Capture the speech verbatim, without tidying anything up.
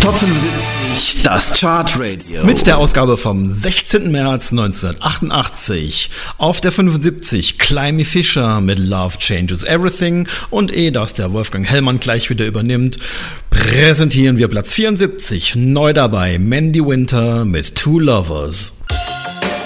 Top fünfundsiebzig, das Chart Radio. Mit der Ausgabe vom sechzehnten März neunzehnhundertachtundachtzig. Auf der fünfundsiebzig Climby Fisher mit Love Changes Everything. Und ehe das der Wolfgang Hellmann gleich wieder übernimmt, präsentieren wir Platz vierundsiebzig. Neu dabei Mandy Winter mit Two Lovers.